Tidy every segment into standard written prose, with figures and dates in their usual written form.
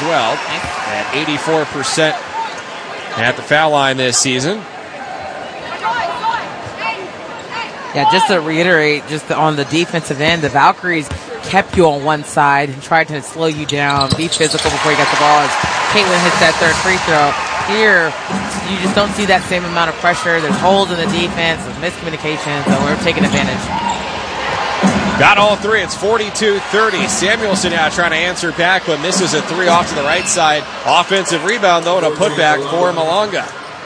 as well at 84% at the foul line this season. Yeah, just to reiterate, just on the defensive end, the Valkyries kept you on one side and tried to slow you down, be physical before you got the ball. As Caitlin hits that third free throw, here you just don't see that same amount of pressure. There's holes in the defense, there's miscommunication, so we're taking advantage. Got all three. It's 42-30. Samuelson now trying to answer back, but misses a three off to the right side. Offensive rebound, though, and a putback for Malonga.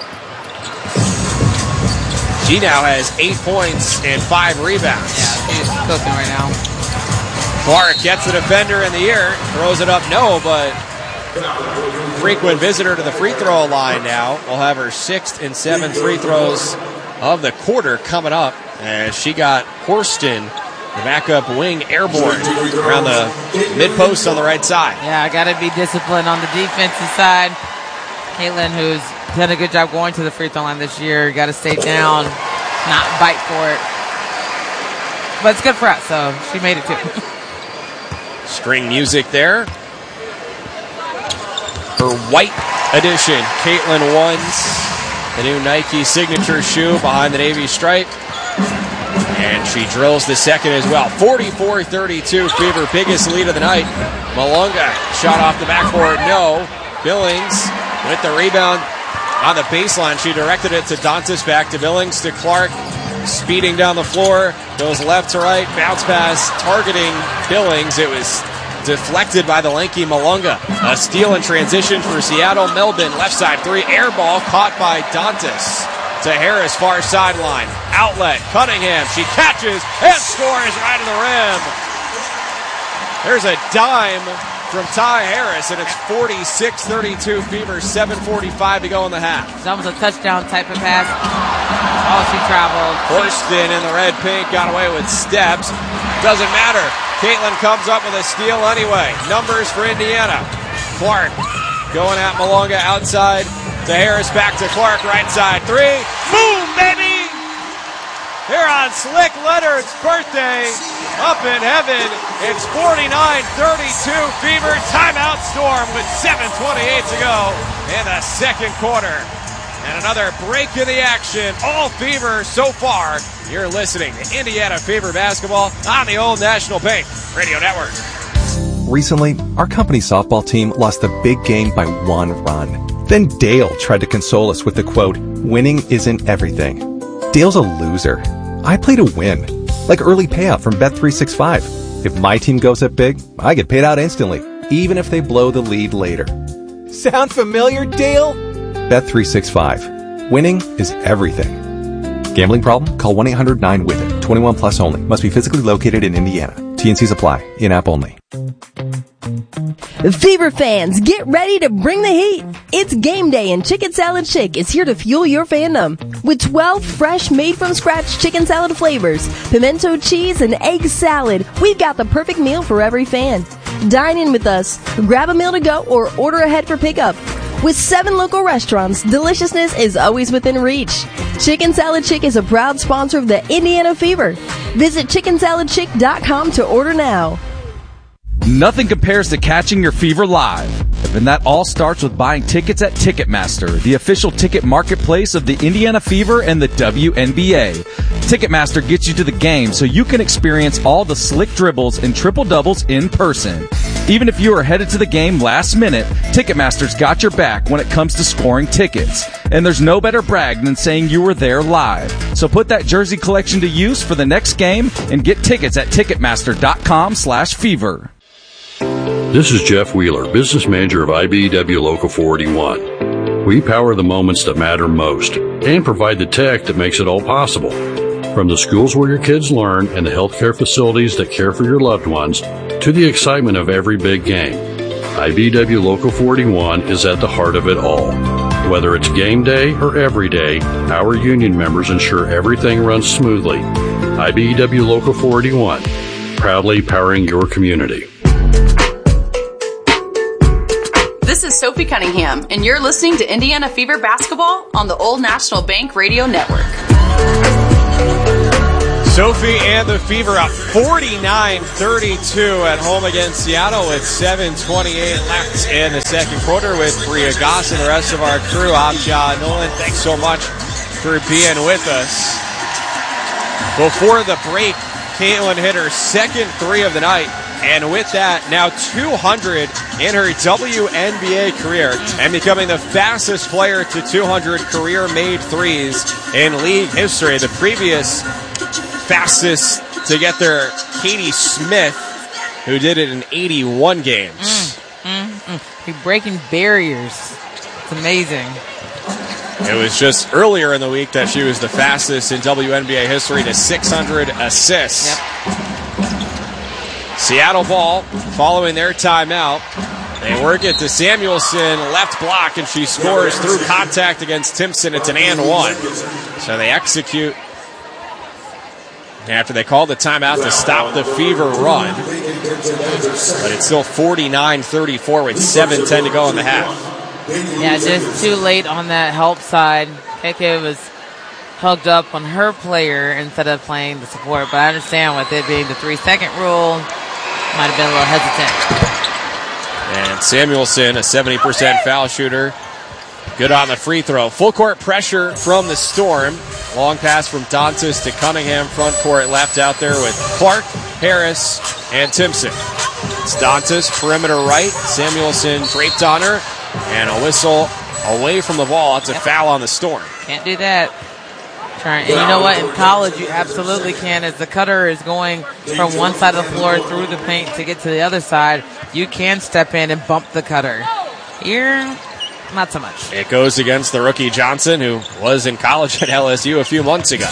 She now has 8 points and 5 rebounds. Yeah, she's cooking right now. Clark gets the defender in the air, throws it up, no, but frequent visitor to the free throw line now. Will have her 6th and 7th free throws of the quarter coming up as she got Horston, the backup wing, airborne around the mid-post on the right side. Yeah, got to be disciplined on the defensive side. Caitlin, who's done a good job going to the free throw line this year, got to stay down, not bite for it. But it's good for us, so she made it too. String music there. Her white edition, Caitlin Ones, the new Nike signature shoe behind the navy stripe. And she drills the second as well. 44-32, Fever, biggest lead of the night. Malonga shot off the backboard, no. Billings with the rebound on the baseline. She directed it to Dantas, back to Billings, to Clark. Speeding down the floor, goes left to right, bounce pass, targeting Billings. It was deflected by the lanky Malonga. A steal in transition for Seattle. Melvin, left side three, air ball caught by Dantas. To Harris, far sideline. Outlet, Cunningham. She catches and scores right to the rim. There's a dime from Ty Harris, and it's 46-32 Fever, 7:45 to go in the half. It's almost a touchdown type of pass. Oh, she traveled. Horston in the red-pink, got away with steps. Doesn't matter. Caitlin comes up with a steal anyway. Numbers for Indiana. Clark going at Malonga outside. To Harris, back to Clark, right side three. Boom, baby! Here on Slick Leonard's birthday, up in heaven, it's 49-32 Fever. Timeout Storm with 7:28 to go in the second quarter. And another break in the action. All Fever so far. You're listening to Indiana Fever basketball on the Old National Bank Radio Network. Recently, our company softball team lost the big game by 1 run. Then Dale tried to console us with the quote, "Winning isn't everything." Dale's a loser. I play to win, like early payout from Bet365. If my team goes up big, I get paid out instantly, even if they blow the lead later. Sound familiar, Dale? Bet365. Winning is everything. Gambling problem? Call 1-800-9-WITH-IT. 21 plus only. Must be physically located in Indiana. TNCs apply. In-app only. Fever fans, get ready to bring the heat. It's game day and Chicken Salad Chick is here to fuel your fandom. With 12 fresh made-from-scratch chicken salad flavors, pimento cheese, and egg salad, we've got the perfect meal for every fan. Dine in with us, grab a meal to go, or order ahead for pickup. With 7 local restaurants, deliciousness is always within reach. Chicken Salad Chick is a proud sponsor of the Indiana Fever. Visit chickensaladchick.com to order now. Nothing compares to catching your Fever live. And that all starts with buying tickets at Ticketmaster, the official ticket marketplace of the Indiana Fever and the WNBA. Ticketmaster gets you to the game so you can experience all the slick dribbles and triple-doubles in person. Even if you are headed to the game last minute, Ticketmaster's got your back when it comes to scoring tickets. And there's no better brag than saying you were there live. So put that jersey collection to use for the next game and get tickets at Ticketmaster.com/fever. This is Jeff Wheeler, business manager of IBEW Local 481. We power the moments that matter most and provide the tech that makes it all possible. From the schools where your kids learn and the healthcare facilities that care for your loved ones to the excitement of every big game, IBEW Local 481 is at the heart of it all. Whether it's game day or every day, our union members ensure everything runs smoothly. IBEW Local 481, proudly powering your community. This is Sophie Cunningham, and you're listening to Indiana Fever Basketball on the Old National Bank Radio Network. Sophie and the Fever up 49-32 at home against Seattle with 7:28 left in the second quarter with Bria Goss and the rest of our crew. I'm John Nolan. Thanks so much for being with us. Before the break, Caitlin hit her second three of the night, and with that, now 200 in her WNBA career and becoming the fastest player to 200 career-made threes in league history. The previous fastest to get there, Katie Smith, who did it in 81 games. He's breaking barriers. It's amazing. It was just earlier in the week that she was the fastest in WNBA history to 600 assists. Yep. Seattle ball following their timeout. They work it to Samuelson, left block, and she scores through contact against Timpson. It's an and one. So they execute after they called the timeout to stop the Fever run. But it's still 49-34 with 7:10 to go in the half. Yeah, just too late on that help side. KK was hugged up on her player instead of playing the support. But I understand with it being the 3-second rule, might have been a little hesitant. And Samuelson, a 70% foul shooter. Good on the free throw. Full court pressure from the Storm. Long pass from Dantas to Cunningham. Front court left out there with Clark, Harris, and Timpson. It's Dantas, perimeter right. Samuelson draped on her. And a whistle away from the ball. It's a foul on the Storm. Can't do that. And you know what? In college, you absolutely can. As the cutter is going from one side of the floor through the paint to get to the other side, you can step in and bump the cutter. Here, not so much. It goes against the rookie Johnson, who was in college at LSU a few months ago.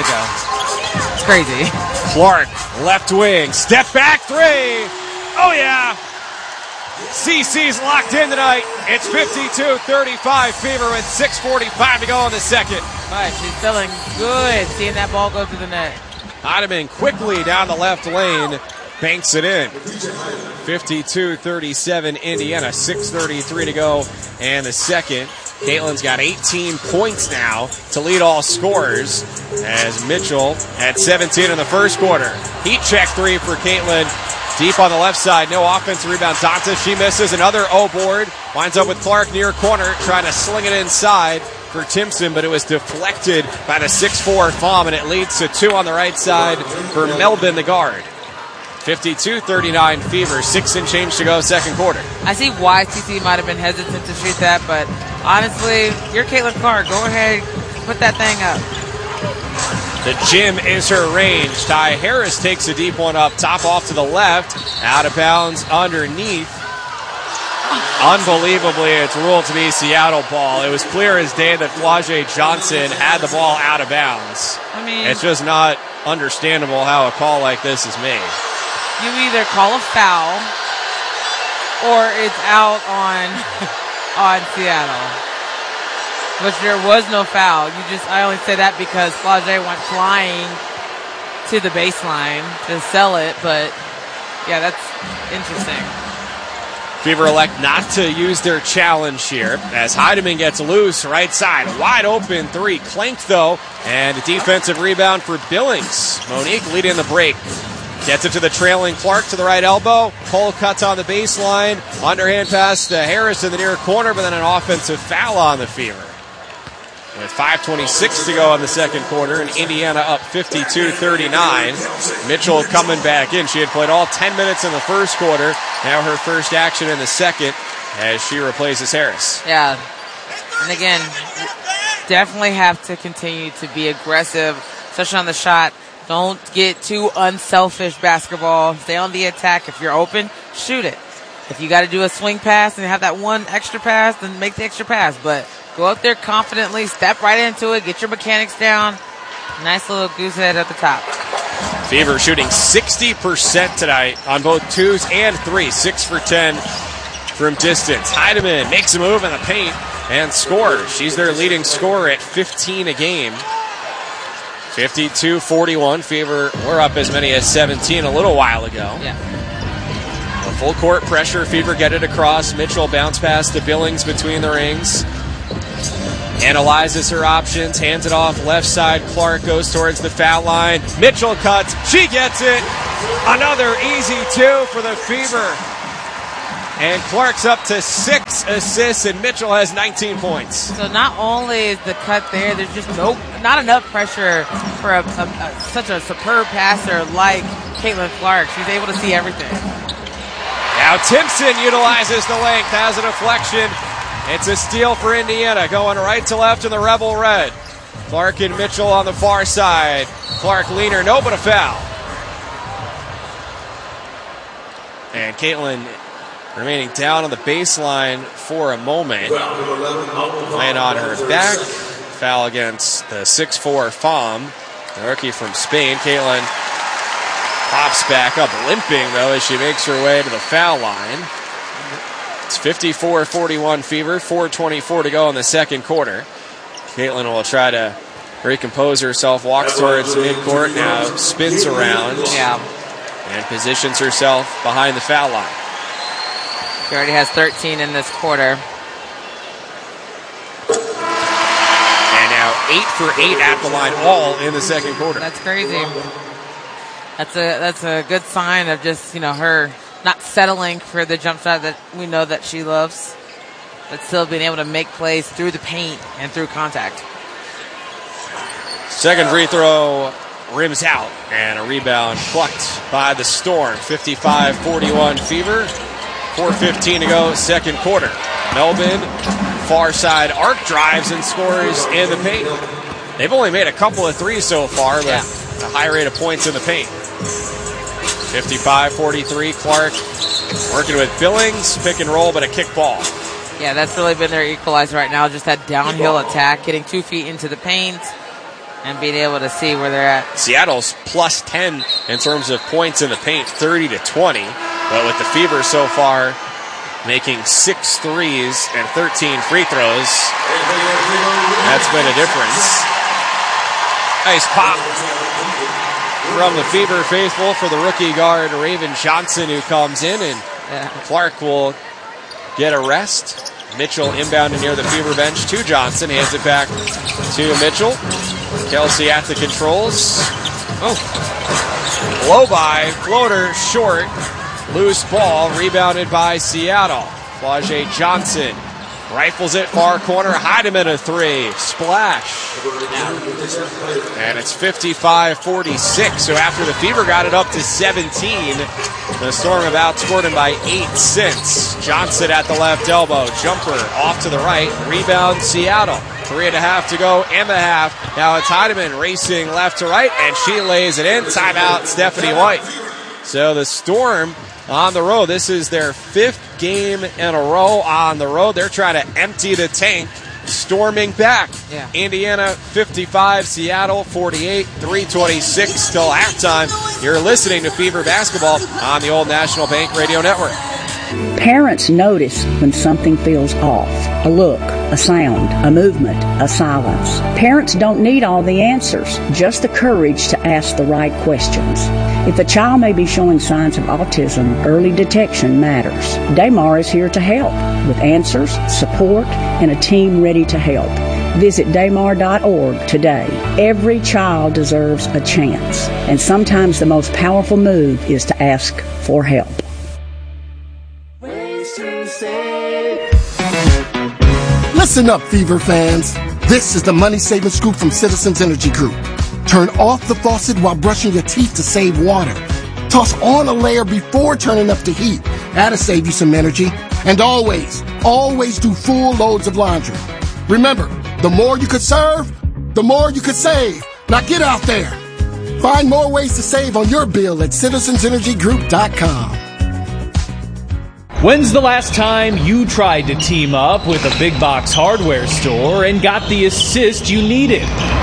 It's crazy. Clark, left wing, step back three. Oh, yeah. CC's locked in tonight. It's 52-35 Fever with 6:45 to go in the second. Right, she's feeling good seeing that ball go through the net. Heidemann quickly down the left lane, banks it in. 52-37 Indiana, 6:33 to go and the second. Caitlin's got 18 points now to lead all scorers as Mitchell had 17 in the first quarter. Heat check three for Caitlin. Deep on the left side, no offensive rebound. Dantas, she misses. Another O-board. Winds up with Clark near corner, trying to sling it inside for Timpson, but it was deflected by the 6'4" Pham, and it leads to two on the right side for Melvin, the guard. 52-39 Fever, 6 and change to go second quarter. I see why CC might have been hesitant to shoot that, but honestly, you're Caitlin Clark. Go ahead, put that thing up. The gym is her range. Ty Harris takes a deep one up, top off to the left, out of bounds underneath. Unbelievably, it's ruled to be Seattle ball. It was clear as day that Flau'jae Johnson had the ball out of bounds. I mean, it's just not understandable how a call like this is made. You either call a foul or it's out on Seattle. But there was no foul. I only say that because Flau'jae went flying to the baseline to sell it, but yeah, that's interesting. Fever elect not to use their challenge here as Heidemann gets loose, right side, wide open three, clanked though, and a defensive rebound for Billings. Monique leading the break. Gets it to the trailing Clark to the right elbow. Cole cuts on the baseline. Underhand pass to Harris in the near corner, but then an offensive foul on the Fever. With 5:26 to go in the second quarter, and Indiana up 52-39. Mitchell coming back in. She had played all 10 minutes in the first quarter. Now her first action in the second as she replaces Harris. Yeah. And again, definitely have to continue to be aggressive, especially on the shot. Don't get too unselfish basketball. Stay on the attack. If you're open, shoot it. If you got to do a swing pass and have that one extra pass, then make the extra pass. But go up there confidently, step right into it, get your mechanics down. Nice little goose head at the top. Fever shooting 60% tonight on both twos and threes. 6 for 10 from distance. Heidemann makes a move in the paint and scores. She's their leading scorer at 15 a game. 52-41. Fever were up as many as 17 a little while ago. Yeah. A full court pressure. Fever get it across. Mitchell bounce pass to Billings between the rings. Analyzes her options, hands it off left side. Clark goes towards the foul line. Mitchell cuts. She gets it. Another easy 2 for the Fever. And Clark's up to 6 assists, and Mitchell has 19 points. So not only is the cut there, there's just not enough pressure for such a superb passer like Caitlin Clark. She's able to see everything. Now Timpson utilizes the length, has a deflection. It's a steal for Indiana, going right to left in the Rebel Red. Clark and Mitchell on the far side. Clark leaner, no, but a foul. And Caitlin remaining down on the baseline for a moment. Laying on her back. Foul against the 6'4 Fam, the rookie from Spain. Caitlin pops back up, limping, though, as she makes her way to the foul line. It's 54-41 Fever, 4:24 to go in the second quarter. Caitlin will try to recompose herself, walks towards midcourt, now spins around, and positions herself behind the foul line. She already has 13 in this quarter. And now 8 for 8 at the line, all in the second quarter. That's crazy. That's a good sign of just, her not settling for the jump shot that we know that she loves, but still being able to make plays through the paint and through contact. Second free throw rims out, and a rebound plucked by the Storm. 55-41 Fever. 4:15 to go, second quarter. Melbourne, far side arc drives and scores in the paint. They've only made a couple of threes so far, but a high rate of points in the paint. 55-43, Clark working with Billings, pick and roll, but a kick ball. Yeah, that's really been their equalizer right now, just that downhill attack, getting 2 feet into the paint and being able to see where they're at. Seattle's plus 10 in terms of points in the paint, 30-20. But with the Fever so far making 6 threes and 13 free throws, that's been a difference. Nice pop from the Fever faithful for the rookie guard Raven Johnson, who comes in, and Clark will get a rest. Mitchell inbounding near the Fever bench to Johnson, hands it back to Mitchell. Kelsey at the controls. Low by, floater short. Loose ball, rebounded by Seattle. Flau'jae Johnson rifles it far corner. Heidemann a 3. Splash. And it's 55-46. So after the Fever got it up to 17, the Storm have outscored him by 8 since. Johnson at the left elbow. Jumper off to the right. Rebound Seattle. 3.5 to go in the half. Now it's Heidemann racing left to right, and she lays it in. Timeout, Stephanie White. So the Storm on the road. This is their 5th game in a row on the road. They're trying to empty the tank, storming back. Indiana 55, Seattle 48, 3:26 till halftime. You're listening to Fever Basketball on the Old National Bank Radio Network. Parents notice when something feels off. A look, a sound, a movement, a silence. Parents don't need all the answers, just the courage to ask the right questions. If a child may be showing signs of autism, early detection matters. Daymar is here to help with answers, support, and a team ready to help. Visit daymar.org today. Every child deserves a chance, and sometimes the most powerful move is to ask for help. Listen up, Fever fans. This is the money saving scoop from Citizens Energy Group. Turn off the faucet while brushing your teeth to save water. Toss on a layer before turning up the heat. That'll save you some energy. And always do full loads of laundry. Remember, the more you could serve, the more you could save. Now get out there. Find more ways to save on your bill at citizensenergygroup.com. When's the last time you tried to team up with a big box hardware store and got the assist you needed?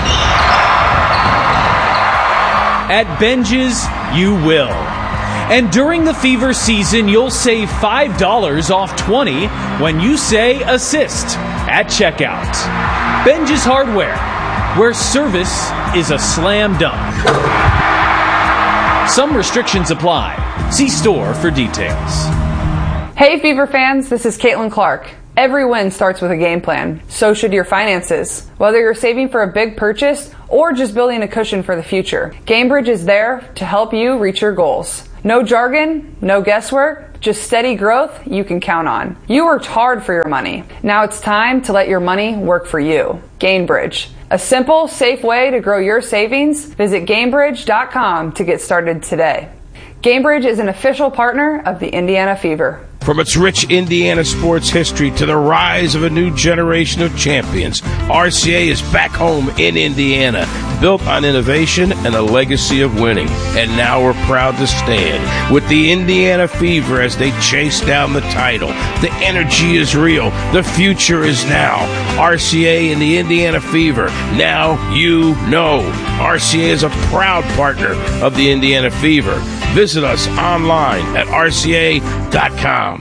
At Benji's, you will. And during the Fever season, you'll save $5 off 20 when you say assist at checkout. Benji's Hardware, where service is a slam dunk. Some restrictions apply. See store for details. Hey Fever fans, this is Caitlin Clark. Every win starts with a game plan. So should your finances. Whether you're saving for a big purchase or just building a cushion for the future, GameBridge is there to help you reach your goals. No jargon, no guesswork, just steady growth you can count on. You worked hard for your money. Now it's time to let your money work for you. GameBridge. A simple, safe way to grow your savings. Visit GameBridge.com to get started today. GameBridge is an official partner of the Indiana Fever. From its rich Indiana sports history to the rise of a new generation of champions, RCA is back home in Indiana, built on innovation and a legacy of winning. And now we're proud to stand with the Indiana Fever as they chase down the title. The energy is real. The future is now. RCA and the Indiana Fever. Now you know. RCA is a proud partner of the Indiana Fever. Visit us online at rca.com.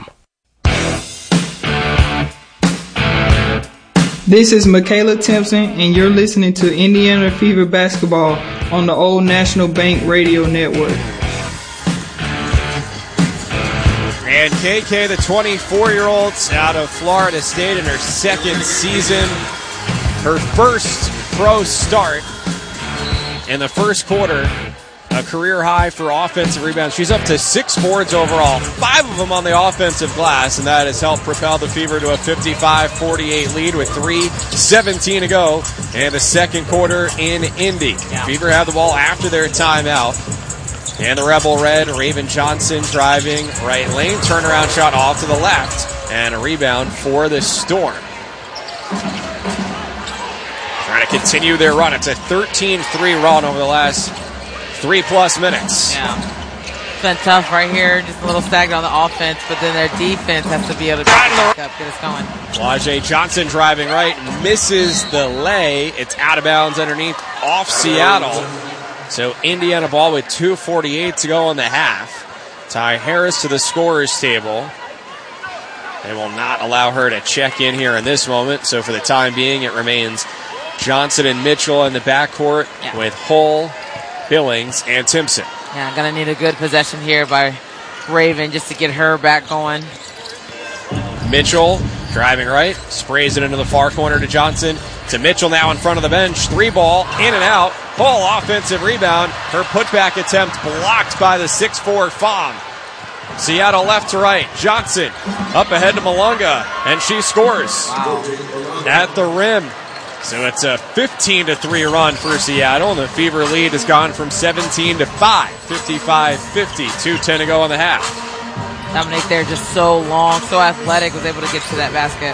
This is Michaela Timpson, and you're listening to Indiana Fever Basketball on the Old National Bank Radio Network. And KK, the 24-year-old out of Florida State in her second season, her first pro start in the first quarter. A career high for offensive rebounds. She's up to 6 boards overall, 5 of them on the offensive glass, and that has helped propel the Fever to a 55-48 lead with 3:17 to go in the second quarter in Indy. Yeah. Fever have the ball after their timeout. And the Rebel Red, Raven Johnson driving right lane, turnaround shot off to the left, and a rebound for the Storm. Trying to continue their run. It's a 13-3 run over the last 3+ minutes. Yeah. It's been tough right here. Just a little stagnant on the offense, but then their defense has to be able to back up, get us going. Lajay Johnson driving right, misses the lay. It's out of bounds underneath, off Seattle. So Indiana ball with 2:48 to go in the half. Ty Harris to the scorer's table. They will not allow her to check in here in this moment. So for the time being, it remains Johnson and Mitchell in the backcourt with Hull, Billings, and Timpson. Yeah, going to need a good possession here by Raven just to get her back going. Mitchell driving right, sprays it into the far corner to Johnson. To Mitchell now in front of the bench. 3-ball, in and out. Hull offensive rebound. Her putback attempt blocked by the 6'4" Pham. Seattle left to right. Johnson up ahead to Malunga, and she scores at the rim. So it's a 15-3 run for Seattle, and the Fever lead has gone from 17 to 5, 55-50, 2:10 to go in the half. Dominique there just so long, so athletic, was able to get to that basket.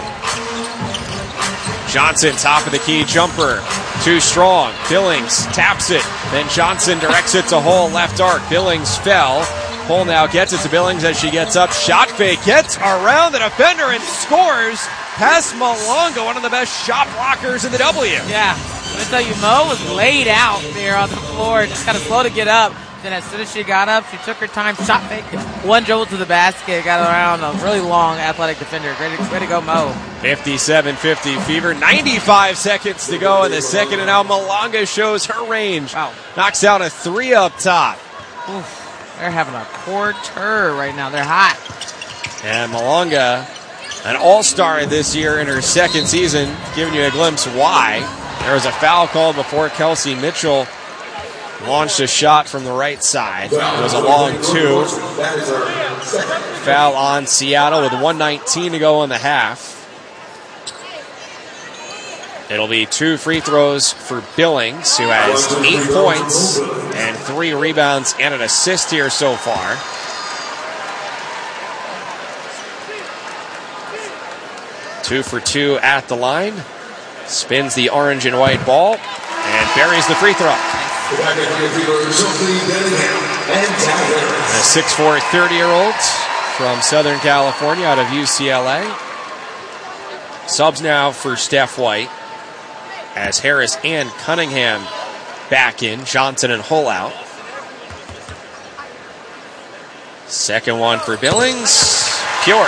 Johnson, top of the key jumper, too strong. Billings taps it, then Johnson directs it to Hull, left arc. Billings fell. Hull now gets it to Billings as she gets up. Shot fake, gets around the defender and scores. Past Malunga, one of the best shot blockers in the W. Yeah, let me tell you, Mo was laid out there on the floor, just kind of slow to get up. Then as soon as she got up, she took her time, shot fake, one dribble to the basket, got around a really long athletic defender. Way to go, Mo. 57-50 Fever, 95 seconds to go in the second, and now Malunga shows her range. Wow. Knocks down a 3 up top. Oof, they're having a quarter right now. They're hot. And Malunga, an all-star this year in her second season, giving you a glimpse why. There was a foul called before Kelsey Mitchell launched a shot from the right side. It was a long 2. Foul on Seattle with 1:19 to go in the half. It'll be 2 free throws for Billings, who has 8 points and 3 rebounds and an assist here so far. Two for 2 at the line. Spins the orange and white ball and buries the free throw. A 6'4", 30-year-old from Southern California out of UCLA. Subs now for Steph White as Harris and Cunningham back in. Johnson and Hull out. Second one for Billings. Pure.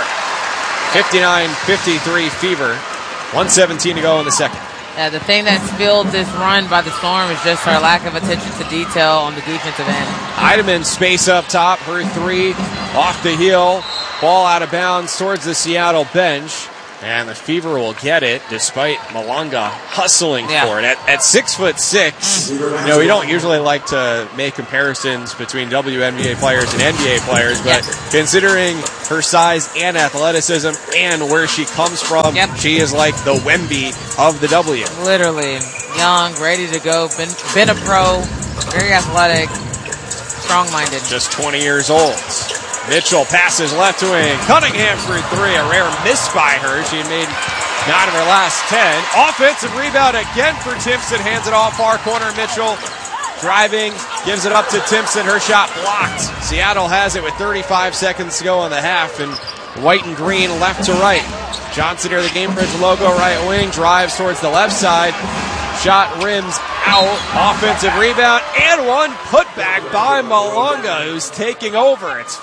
59-53 Fever. 1:17 to go in the second. Yeah, the thing that's fueled this run by the Storm is just our lack of attention to detail on the defensive end. Eidemann space up top, her 3 off the heel. Ball out of bounds towards the Seattle bench. And the Fever will get it despite Malonga hustling for it. At 6'6", we don't usually like to make comparisons between WNBA players and NBA players, but considering her size and athleticism and where she comes from, she is like the Wemby of the W. Literally. Young, ready to go, been a pro, very athletic, strong-minded. Just 20 years old. Mitchell passes left wing. Cunningham for three. A rare miss by her. She made 9 of her last 10. Offensive rebound again for Timpson. Hands it off far corner. Mitchell driving. Gives it up to Timpson. Her shot blocked. Seattle has it with 35 seconds to go in the half. And white and green left to right. Johnson near the Gamebridge logo. Right wing. Drives towards the left side. Shot rims out. Offensive rebound and one putback by Malonga, who's taking over. It's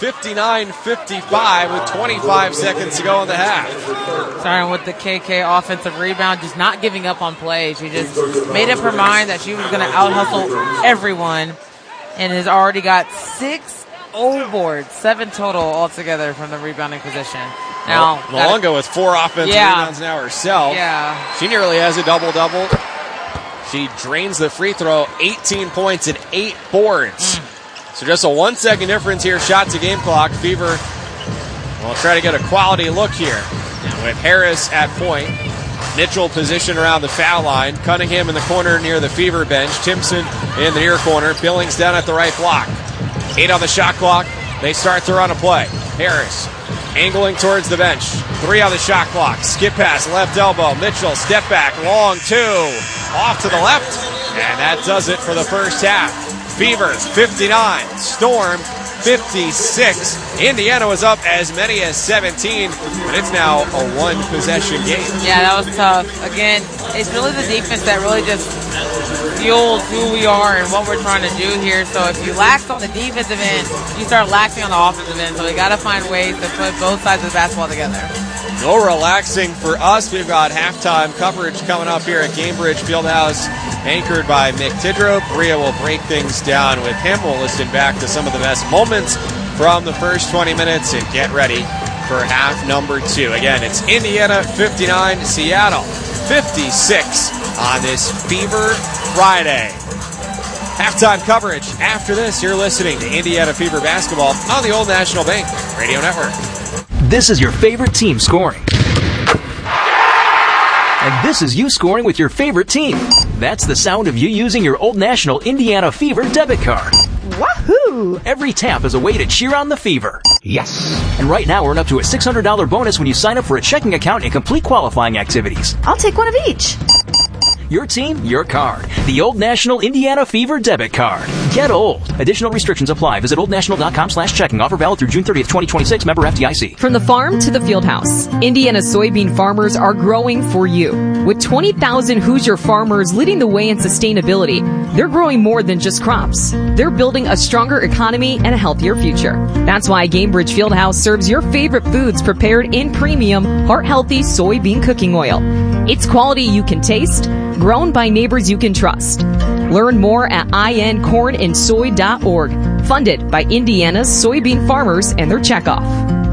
59-55 with 25 seconds to go in the half. Starting with the KK offensive rebound, just not giving up on plays. She just made up her mind that she was going to out-hustle everyone and has already got 6 boards, 7 total altogether from the rebounding position. Now, Malonga with 4 offensive rebounds now herself. Yeah. She nearly has a double-double. She drains the free throw, 18 points and 8 boards. So just a 1 second difference here, shot to game clock. Fever will try to get a quality look here with Harris at point. Mitchell positioned around the foul line. Cunningham in the corner near the Fever bench. Timpson in the near corner. Billings down at the right block. 8 on the shot clock. They start to run a play. Harris angling towards the bench. 3 on the shot clock. Skip pass, left elbow. Mitchell, step back, long 2. Off to the left. And that does it for the first half. Fever, 59. Storm, 56. Indiana was up as many as 17, but it's now a 1-possession game. Yeah, that was tough. Again, it's really the defense that really just fuels who we are and what we're trying to do here. So if you lax on the defensive end, you start laxing on the offensive end. So we got to find ways to put both sides of the basketball together. No relaxing for us. We've got halftime coverage coming up here at Gamebridge Fieldhouse, anchored by Mick Tidrow. Bria will break things down with him. We'll listen back to some of the best moments from the first 20 minutes and get ready for half number 2. Again, it's Indiana 59, Seattle 56 on this Fever Friday. Halftime coverage after this. You're listening to Indiana Fever Basketball on the Old National Bank Radio Network. This is your favorite team scoring. And this is you scoring with your favorite team. That's the sound of you using your Old National Indiana Fever debit card. Wahoo! Every tap is a way to cheer on the Fever. Yes! And right now, earn up to a $600 bonus when you sign up for a checking account and complete qualifying activities. I'll take one of each. Your team, your card. The Old National Indiana Fever debit card. Get old. Additional restrictions apply. Visit oldnational.com/checking. Offer valid through June 30th, 2026. Member FDIC. From the farm to the field house, Indiana soybean farmers are growing for you. With 20,000 Hoosier farmers leading the way in sustainability, they're growing more than just crops. They're building a stronger economy and a healthier future. That's why Gamebridge Fieldhouse serves your favorite foods prepared in premium, heart-healthy soybean cooking oil. It's quality you can taste, grown by neighbors you can trust. Learn more at incornandsoy.org. Funded by Indiana's soybean farmers and their checkoff.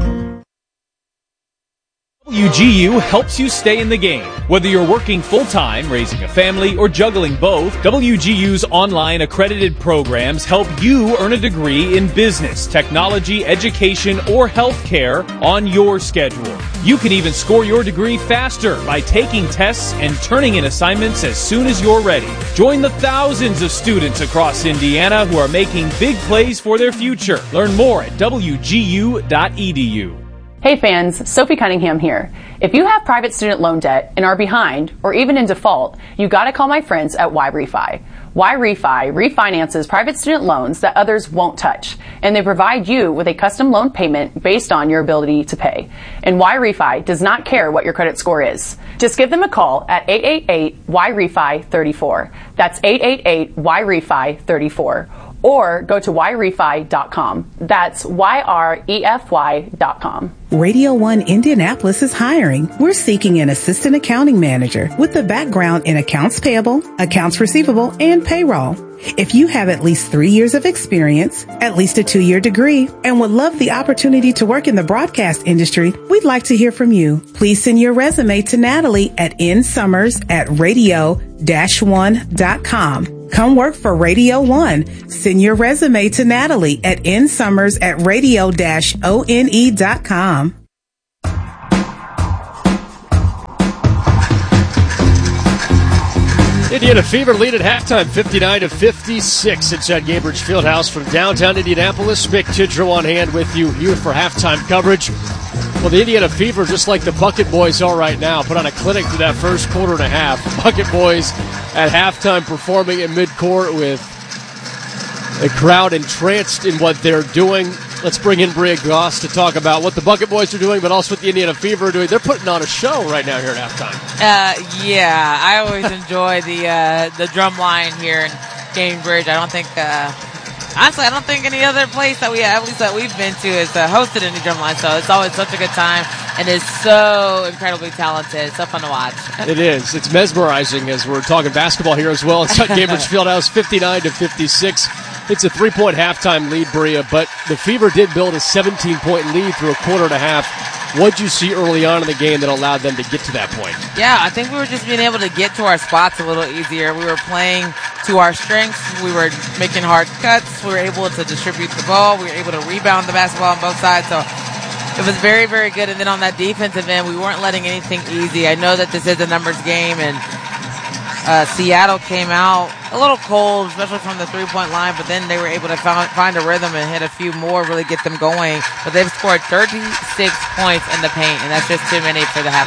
WGU helps you stay in the game. Whether you're working full-time, raising a family, or juggling both, WGU's online accredited programs help you earn a degree in business, technology, education, or healthcare on your schedule. You can even score your degree faster by taking tests and turning in assignments as soon as you're ready. Join the thousands of students across Indiana who are making big plays for their future. Learn more at WGU.edu. Hey fans, Sophie Cunningham here. If you have private student loan debt and are behind or even in default, you gotta call my friends at YRefi. YRefi refinances private student loans that others won't touch, and they provide you with a custom loan payment based on your ability to pay. And YRefi does not care what your credit score is. Just give them a call at 888-YRefi-34. That's 888-YRefi-34. or go to yrefy.com. That's YREFY.com. Radio 1 Indianapolis is hiring. We're seeking an assistant accounting manager with a background in accounts payable, accounts receivable, and payroll. If you have at least 3 years of experience, at least a 2-year degree, and would love the opportunity to work in the broadcast industry, we'd like to hear from you. Please send your resume to Natalie at nsummers@radio-1.com. Come work for Radio 1. Send your resume to Natalie at nsummers@radio-one.com. Indiana Fever lead at halftime, 59-56 inside Gainbridge Fieldhouse from downtown Indianapolis. Mick Tidrow on hand with you here for halftime coverage. Well, the Indiana Fever, just like the Bucket Boys are right now, put on a clinic through that first quarter and a half. Bucket Boys at halftime performing in midcourt with a crowd entranced in what they're doing. Let's bring in Bria Goss to talk about what the Bucket Boys are doing, but also what the Indiana Fever are doing. They're putting on a show right now here at halftime. Yeah, I always enjoy the drum line here in Gainbridge. I don't think, honestly, I don't think any other place that at least that we've been to, has hosted any drum line. So it's always such a good time, and it's so incredibly talented. It's so fun to watch. It is. It's mesmerizing as we're talking basketball here as well. It's at Gainbridge Fieldhouse, 59-56. It's a 3-point halftime lead, Bria, but the Fever did build a 17-point lead through a quarter and a half. What did you see early on in the game that allowed them to get to that point? Yeah, I think we were just being able to get to our spots a little easier. We were playing to our strengths. We were making hard cuts. We were able to distribute the ball. We were able to rebound the basketball on both sides. So it was very, very good. And then on that defensive end, we weren't letting anything easy. I know that this is a numbers game, and Seattle came out a little cold, especially from the three-point line, but then they were able to find a rhythm and hit a few more, really get them going. But they've scored 36 points in the paint, and that's just too many for the half.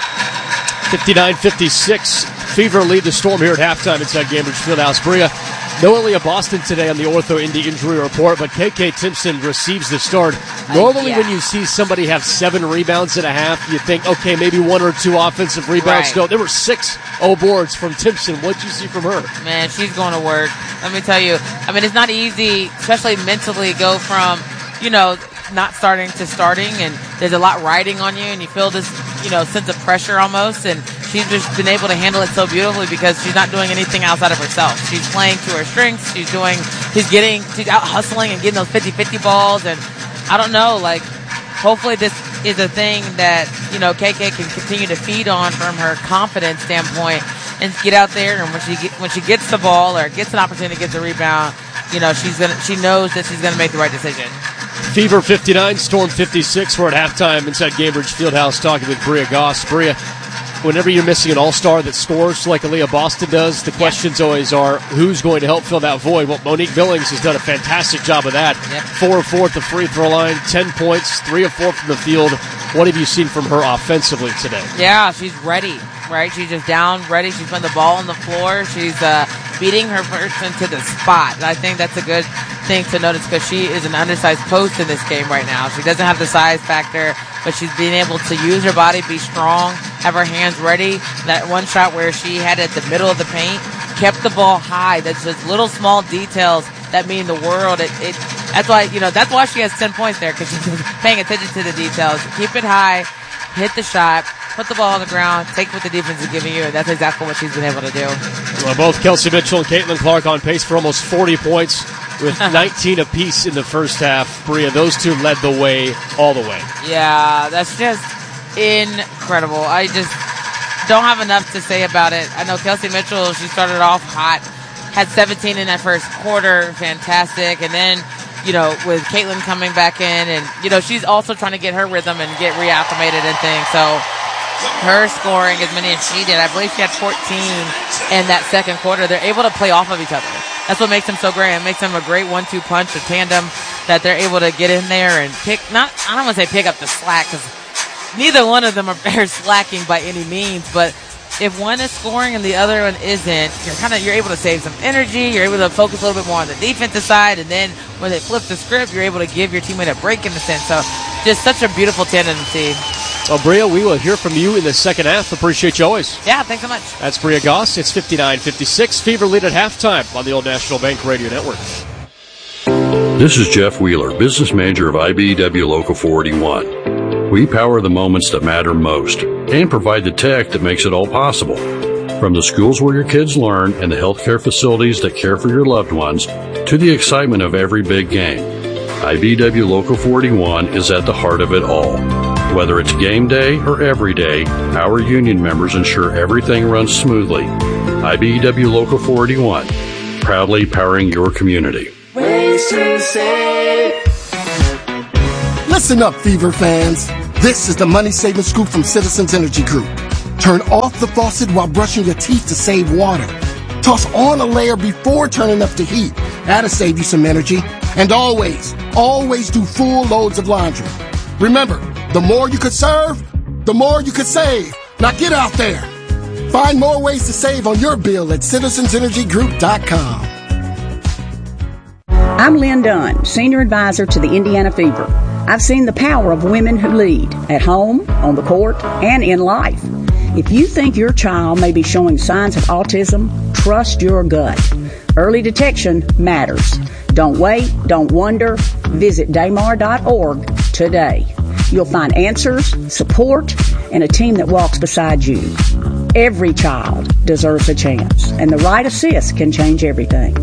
59-56. Fever lead the Storm here at halftime inside Gainbridge Fieldhouse. Bria, no Aaliyah Boston today on the Ortho Indy injury report, but KK Timpson receives the start. Normally when you see somebody have 7 rebounds at a half, you think, okay, maybe 1 or 2 offensive rebounds. Right. No, there were 6 boards from Timpson. What did you see from her? Man, she's going to work. Let me tell you. I mean, it's not easy, especially mentally, go from, not starting to starting, and there's a lot riding on you, and you feel this, sense of pressure almost, and she's just been able to handle it so beautifully because she's not doing anything outside of herself. She's playing to her strengths. She's out hustling and getting those 50-50 balls, and I don't know, hopefully this is a thing that, KK can continue to feed on from her confidence standpoint and get out there, and when she gets the ball or gets an opportunity to get the rebound, she knows that she's going to make the right decision. Fever 59, Storm 56. We're at halftime inside Gainbridge Fieldhouse talking with Bria Goss. Bria, whenever you're missing an all-star that scores like Aaliyah Boston does, the questions always are, who's going to help fill that void? Well, Monique Billings has done a fantastic job of that. Yep. 4 of 4 at the free throw line, 10 points, 3 of 4 from the field. What have you seen from her offensively today? Yeah, she's ready, right? She's just down, ready. She's putting the ball on the floor. She's beating her person to the spot. And I think that's a good thing to notice because she is an undersized post in this game right now. She doesn't have the size factor, but she's being able to use her body, be strong, have her hands ready. That one shot where she had it at the middle of the paint, kept the ball high. That's just little small details that mean the world. That's why she has 10 points there, because she's paying attention to the details. Keep it high, hit the shot, put the ball on the ground, take what the defense is giving you, and that's exactly what she's been able to do. Well, both Kelsey Mitchell and Caitlin Clark on pace for almost 40 points with 19 apiece in the first half. Bria, those two led the way all the way. Yeah, that's just incredible. I just don't have enough to say about it. I know Kelsey Mitchell, she started off hot, had 17 in that first quarter, fantastic, and then with Caitlin coming back in, and, she's also trying to get her rhythm and get reacclimated and things. So her scoring as many as she did, I believe she had 14 in that second quarter. They're able to play off of each other. That's what makes them so great. It makes them a great 1-2 punch, a tandem, that they're able to get in there and I don't want to say pick up the slack, because neither one of them are slacking by any means, but if one is scoring and the other one isn't, you're able to save some energy. You're able to focus a little bit more on the defensive side, and then when they flip the script, you're able to give your teammate a break in the sense. So just such a beautiful tandem to see. Well, Bria, we will hear from you in the second half. Appreciate you always. Yeah, thanks so much. That's Bria Goss. It's 59-56. Fever lead at halftime on the Old National Bank Radio Network. This is Jeff Wheeler, business manager of IBEW Local 481. We power the moments that matter most and provide the tech that makes it all possible. From the schools where your kids learn and the healthcare facilities that care for your loved ones to the excitement of every big game, IBEW Local 41 is at the heart of it all. Whether it's game day or every day, our union members ensure everything runs smoothly. IBEW Local 41, proudly powering your community. Ways to save. Listen up, Fever fans. This is the money saving scoop from Citizens Energy Group. Turn off the faucet while brushing your teeth to save water. Toss on a layer before turning up the heat. That'll save you some energy. And always do full loads of laundry. Remember, the more you could serve, the more you could save. Now get out there. Find more ways to save on your bill at citizensenergygroup.com. I'm Lynn Dunn, Senior Advisor to the Indiana Fever. I've seen the power of women who lead, at home, on the court, and in life. If you think your child may be showing signs of autism, trust your gut. Early detection matters. Don't wait, don't wonder. Visit daymar.org today. You'll find answers, support, and a team that walks beside you. Every child deserves a chance, and the right assist can change everything.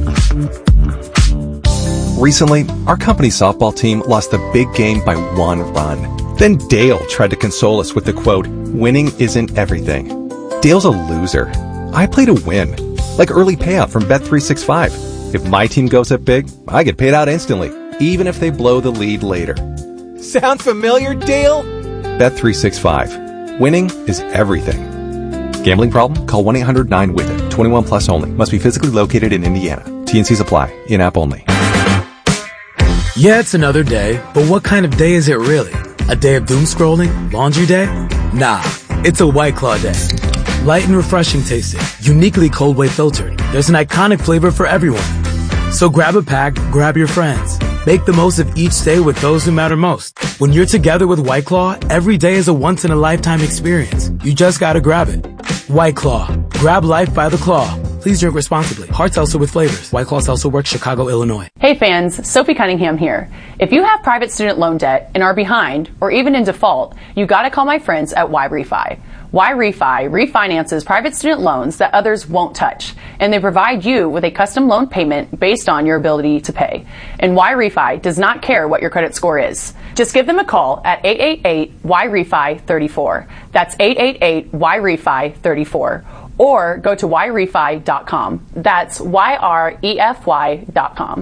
Recently, our company softball team lost the big game by 1 run. Then Dale tried to console us with the quote, "Winning isn't everything." Dale's a loser. I play to win. Like early payout from Bet365. If my team goes up big, I get paid out instantly, even if they blow the lead later. Sound familiar, Dale? Bet365. Winning is everything. Gambling problem? Call 1-800-9-WITH-IT. 21 plus only. Must be physically located in Indiana. T&Cs apply. In-app only. Yeah, it's another day, but what kind of day is it really? A day of doom scrolling? Laundry day? Nah, it's a White Claw day. Light and refreshing tasting, uniquely cold way filtered. There's an iconic flavor for everyone. So grab a pack, grab your friends. Make the most of each day with those who matter most. When you're together with White Claw, every day is a once-in-a-lifetime experience. You just gotta grab it. White Claw. Grab life by the claw. Please drink responsibly. Hard seltzer with flavors. White Claw Seltzer Works, Chicago, Illinois. Hey fans, Sophie Cunningham here. If you have private student loan debt and are behind or even in default, you gotta call my friends at YRefi. YRefi refinances private student loans that others won't touch, and they provide you with a custom loan payment based on your ability to pay. And YRefi does not care what your credit score is. Just give them a call at 888-YRefi-34. That's 888-YRefi-34. Or go to YRefi.com. That's YREFY.com.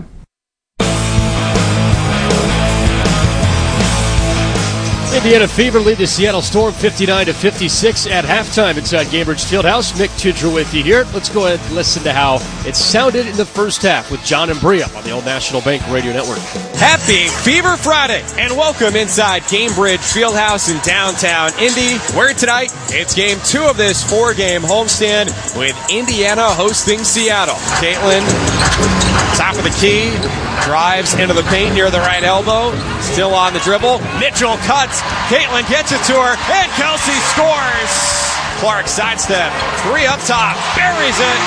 Indiana Fever lead the Seattle Storm 59-56 at halftime inside Gainbridge Fieldhouse. Mick Tidger with you here. Let's go ahead and listen to how it sounded in the first half with John and Bria on the Old National Bank Radio Network. Happy Fever Friday and welcome inside Gainbridge Fieldhouse in downtown Indy, where tonight it's game 2 of this 4-game homestand with Indiana hosting Seattle. Caitlin, top of the key, drives into the paint near the right elbow, still on the dribble. Mitchell cuts. Caitlin gets it to her, and Kelsey scores. Clark sidestep, 3 up top, buries it.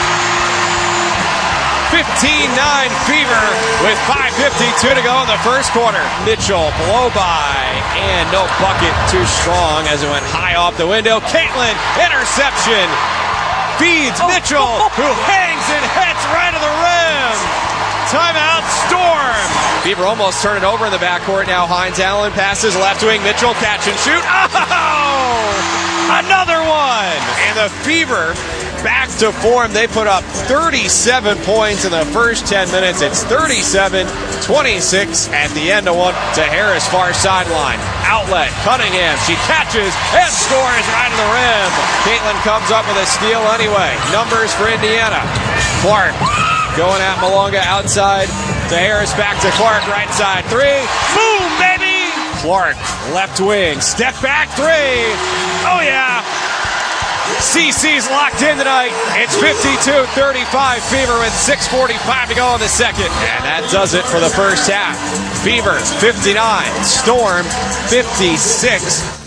15-9 Fever with 5:52 to go in the first quarter. Mitchell blow by, and no bucket too strong as it went high off the window. Caitlin, interception, feeds Mitchell, who hangs and hits right to the rim. Timeout, Storm. Fever almost turn it over in the backcourt now. Hines Allen passes left wing. Mitchell catch and shoot. Oh! Another one! And the Fever back to form. They put up 37 points in the first 10 minutes. It's 37-26 at the end of one to Harris, far sideline. Outlet, Cunningham. She catches and scores right to the rim. Caitlin comes up with a steal anyway. Numbers for Indiana. Clark going at Malonga outside to Harris, back to Clark, right side 3. Boom, baby! Clark, left wing, step back 3. Oh, yeah. CC's locked in tonight. It's 52-35 Fever with 6:45 to go in the second. And that does it for the first half. Fever 59, Storm 56.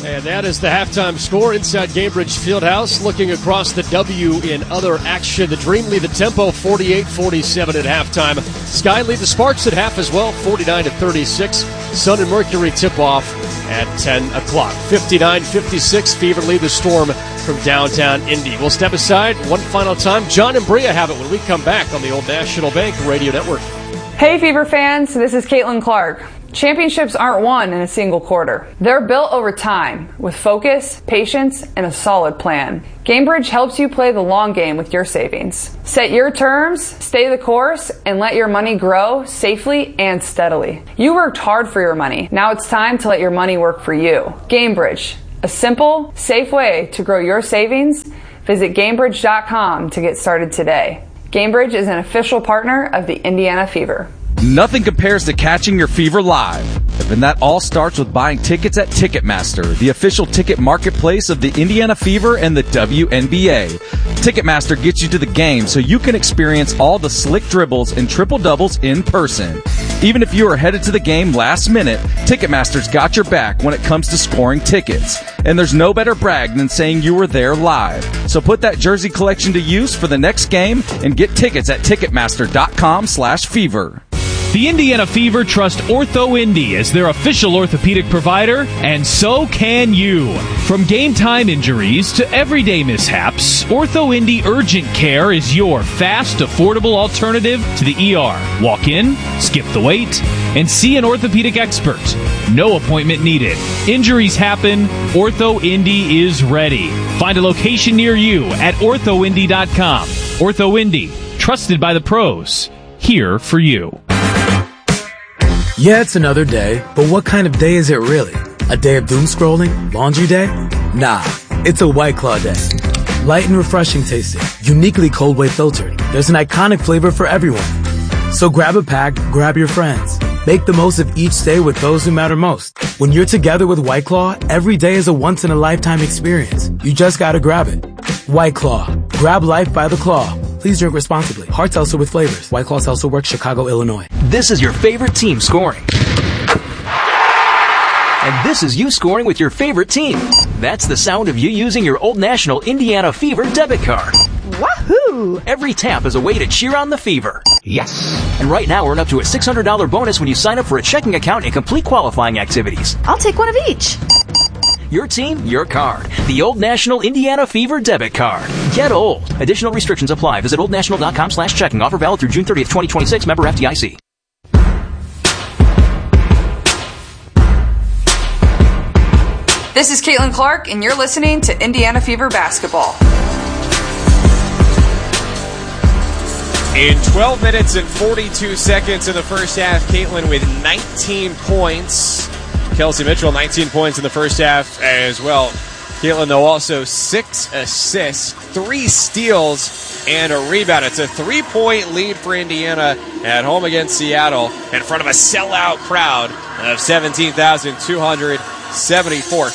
And that is the halftime score inside Gainbridge Fieldhouse. Looking across the W in other action, the Dream lead the Tempo 48-47 at halftime. Sky lead the Sparks at half as well, 49-36. Sun and Mercury tip off at 10 o'clock. 59-56, Fever lead the Storm from downtown Indy. We'll step aside one final time. John and Bria have it when we come back on the Old National Bank Radio Network. Hey Fever fans, this is Caitlin Clark. Championships aren't won in a single quarter. They're built over time with focus, patience, and a solid plan. Gainbridge helps you play the long game with your savings. Set your terms, stay the course, and let your money grow safely and steadily. You worked hard for your money. Now it's time to let your money work for you. Gainbridge, a simple, safe way to grow your savings. Visit Gainbridge.com to get started today. Gainbridge is an official partner of the Indiana Fever. Nothing compares to catching your fever live. And that all starts with buying tickets at Ticketmaster, the official ticket marketplace of the Indiana Fever and the WNBA. Ticketmaster gets you to the game so you can experience all the slick dribbles and triple doubles in person. Even if you are headed to the game last minute, Ticketmaster's got your back when it comes to scoring tickets. And there's no better brag than saying you were there live. So put that jersey collection to use for the next game and get tickets at Ticketmaster.com/fever. The Indiana Fever trust Ortho Indy as their official orthopedic provider, and so can you. From game time injuries to everyday mishaps, Ortho Indy Urgent Care is your fast, affordable alternative to the ER. Walk in, skip the wait, and see an orthopedic expert. No appointment needed. Injuries happen. Ortho Indy is ready. Find a location near you at orthoindy.com. Ortho Indy, trusted by the pros. Here for you. Yeah, it's another day, but what kind of day is it really? A day of doom scrolling? Laundry day? Nah, it's a White Claw day. Light and refreshing tasting, uniquely cold way filtered. There's an iconic flavor for everyone. So grab a pack, grab your friends. Make the most of each day with those who matter most. When you're together with White Claw, every day is a once-in-a-lifetime experience. You just gotta grab it. White Claw. Grab life by the claw. Please drink responsibly. Hard seltzer with flavors. White Claw Seltzer Works, Chicago, Illinois. This is your favorite team scoring. And this is you scoring with your favorite team. That's the sound of you using your Old National Indiana Fever debit card. Wahoo! Every tap is a way to cheer on the Fever. Yes. And right now, earn up to a $600 bonus when you sign up for a checking account and complete qualifying activities. I'll take one of each. Your team, your card. The Old National Indiana Fever debit card. Get old. Additional restrictions apply. Visit oldnational.com/checking. Offer valid through June 30th, 2026. Member FDIC. This is Caitlin Clark, and you're listening to Indiana Fever Basketball. In 12 minutes and 42 seconds in the first half, Caitlin with 19 points. Kelsey Mitchell, 19 points in the first half as well. Caitlin, though, also 6 assists, 3 steals, and a rebound. It's a 3-point lead for Indiana at home against Seattle in front of a sellout crowd of 17,274,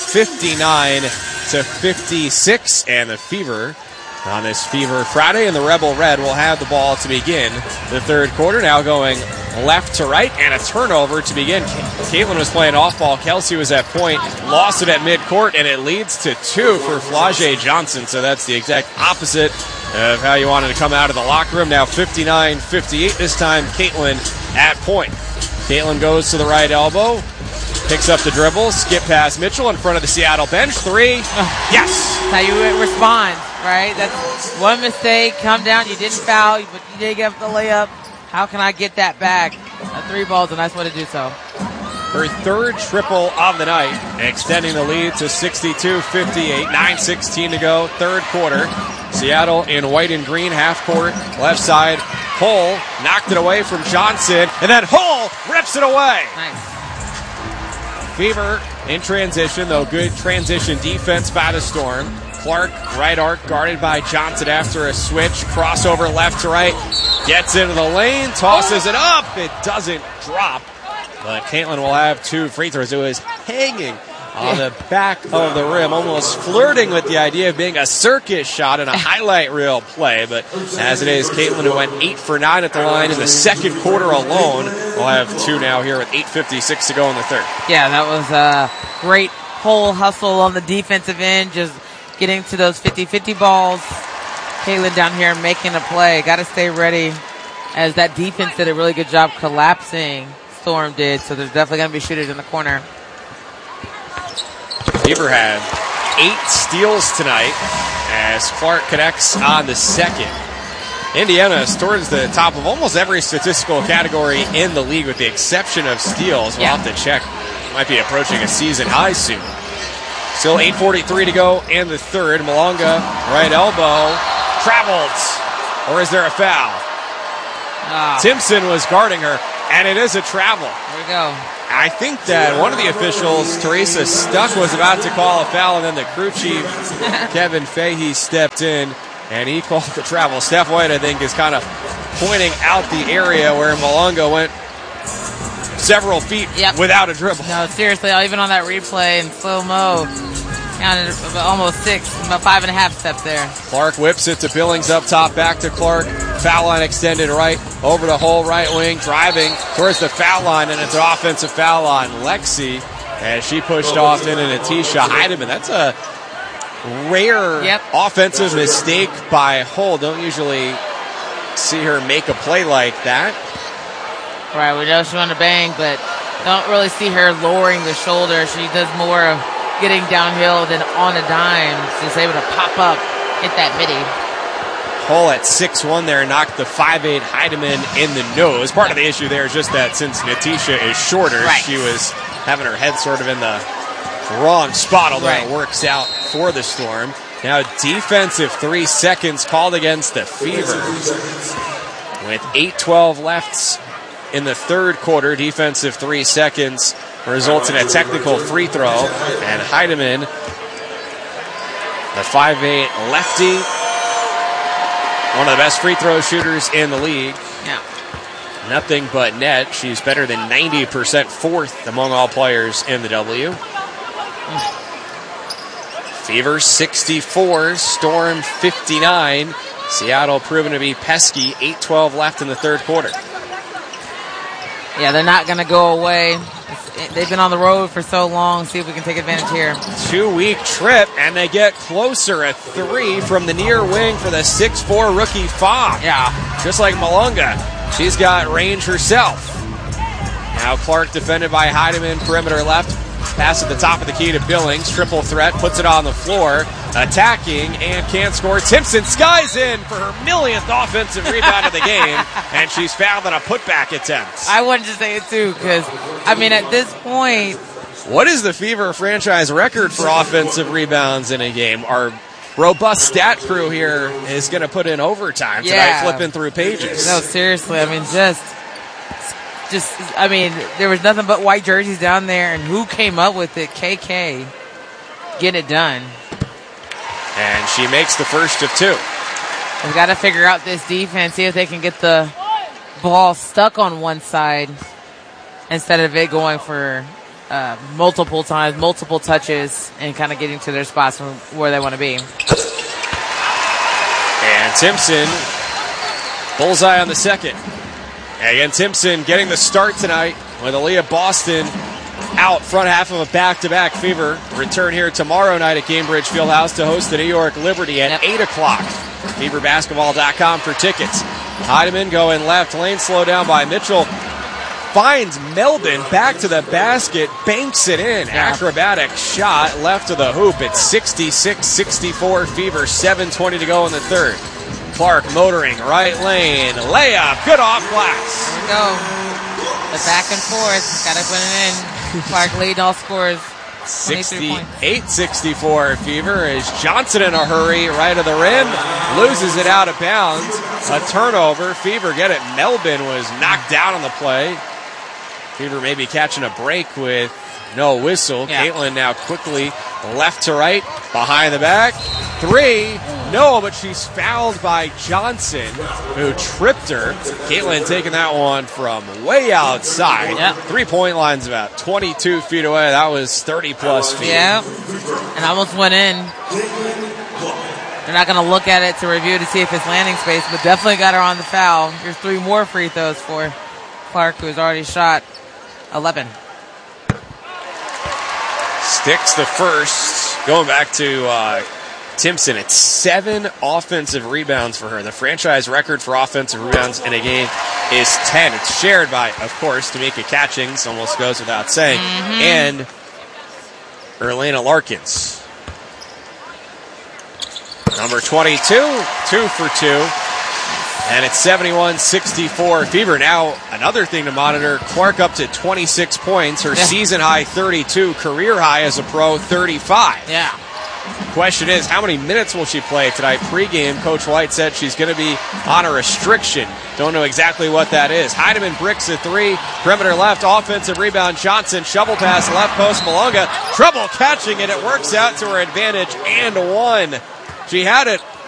59-56. And the Fever on this Fever Friday, and the Rebel Red will have the ball to begin the third quarter. Now going left to right, and a turnover to begin. Caitlin was playing off ball. Kelsey was at point, lost it at midcourt, and it leads to 2 for Flau'jae Johnson. So that's the exact opposite of how you wanted to come out of the locker room. Now 59-58. This time Caitlin at point. Caitlin goes to the right elbow, picks up the dribble, skip past Mitchell in front of the Seattle bench. 3. Yes. How you respond, right? That's one mistake. Come down. You didn't foul, but you did get the layup. How can I get that back? A 3 ball's a nice way to do so. Her third triple of the night, extending the lead to 62-58. 9:16 to go, third quarter. Seattle in white and green, half court, left side. Hull knocked it away from Johnson, and then Hull rips it away. Nice. Fever in transition, though good transition defense by the Storm. Clark, right arc, guarded by Johnson after a switch. Crossover left to right. Gets into the lane, tosses it up. It doesn't drop. But Caitlin will have 2 free throws. It was hanging on the back of the rim, almost flirting with the idea of being a circus shot and a highlight reel play. But as it is, Caitlin, who went 8 for 9 at the line in the second quarter alone, will have 2 now here with 8:56 to go in the third. Yeah, that was a great whole hustle on the defensive end, just getting to those 50-50 balls. Caitlin down here making a play. Got to stay ready, as that defense did a really good job collapsing. Storm did, so there's definitely going to be shooters in the corner. Fever had 8 steals tonight as Clark connects on the second. Indiana is towards the top of almost every statistical category in the league with the exception of steals. We'll have to check. Might be approaching a season high soon. Still 8:43 to go in the third. Malonga, right elbow, traveled. Or is there a foul? Timpson was guarding her, and it is a travel. There we go. I think that one of the officials, Teresa Stuck, was about to call a foul, and then the crew chief, Kevin Fahey, stepped in, and he called the travel. Steph White, I think, is kind of pointing out the area where Malonga went several feet without a dribble. No, seriously, even on that replay in slow-mo, counted almost 6, about 5.5 steps there. Clark whips it to Billings up top, back to Clark. Foul line extended right, over the whole right wing, driving towards the foul line, and it's an offensive foul on Lexi as she pushed off into Natisha Heidemann. That's a rare offensive mistake by Hull. Don't usually see her make a play like that. Right, we know she wanted to bang, but don't really see her lowering the shoulder. She does more of getting downhill than on a dime. She's able to pop up, hit that midi. Hull at 6'1" there knocked the 5'8" Heidemann in the nose. Part of the issue there is just that since Natisha is shorter, she was having her head sort of in the wrong spot, although it works out for the Storm. Now defensive 3 seconds called against the Fever. With 8:12 left in the third quarter, defensive 3 seconds results in a technical free throw, and Heidemann, the 5'8" lefty, one of the best free throw shooters in the league. Yeah. Nothing but net. She's better than 90%, fourth among all players in the W. Fever 64, Storm 59. Seattle proven to be pesky. 8:12 left in the third quarter. Yeah, they're not going to go away. They've been on the road for so long. See if we can take advantage here. 2-week trip, and they get closer. A 3 from the near wing for the 6'4" rookie Fogg. Yeah. Just like Malonga, she's got range herself. Now Clark defended by Heidemann, perimeter left. Pass at the top of the key to Billings. Triple threat, puts it on the floor. Attacking and can't score. Timpson skies in for her millionth offensive rebound of the game, and she's fouled on a putback attempt. I wanted to say it too, because, I mean, at this point... What is the Fever franchise record for offensive rebounds in a game? Our robust stat crew here is going to put in overtime tonight, flipping through pages. No, seriously, I mean, I mean, there was nothing but white jerseys down there, and who came up with it? KK. Get it done. And she makes the first of 2. They've got to figure out this defense, see if they can get the ball stuck on one side instead of it going for multiple times, multiple touches, and kind of getting to their spots where they want to be. And Timpson, bullseye on the second. And again, Timpson getting the start tonight with Aaliyah Boston out front half of a back-to-back. Fever return here tomorrow night at Cambridge Fieldhouse to host the New York Liberty at 8 o'clock. FeverBasketball.com for tickets. Heidemann going left lane, slowed down by Mitchell. Finds Melvin back to the basket, banks it in. Acrobatic shot left of the hoop. It's 66-64 Fever, 7:20 to go in the third. Clark motoring right lane, layup, good off glass. There we go. The back and forth, got to put it in. Clark lead all scores. 68-64 Fever as Johnson in a hurry, right of the rim, loses it out of bounds. A turnover. Fever get it. Melvin was knocked down on the play. Fever maybe catching a break with no whistle. Caitlin now quickly left to right, behind the back. 3, no, but she's fouled by Johnson, who tripped her. Caitlin taking that one from way outside. 3-point line's about 22 feet away. That was 30-plus feet. Yeah, and almost went in. They're not going to look at it to review to see if it's landing space, but definitely got her on the foul. Here's 3 more free throws for Clark, who has already shot 11. Sticks the first. Going back to Timpson, it's 7 offensive rebounds for her. The franchise record for offensive rebounds in a game is 10. It's shared by, of course, Tamika Catchings, almost goes without saying, and Erlana Larkins. Number 22, 2 for 2. And it's 71-64 Fever. Now, another thing to monitor, Clark up to 26 points. Her season high 32, career high as a pro 35. Yeah. Question is, how many minutes will she play tonight? Pre-game, Coach White said she's going to be on a restriction. Don't know exactly what that is. Heidemann bricks a 3. Perimeter left, offensive rebound. Johnson, shovel pass, left post. Malonga, trouble catching it. It works out to her advantage and 1. She had it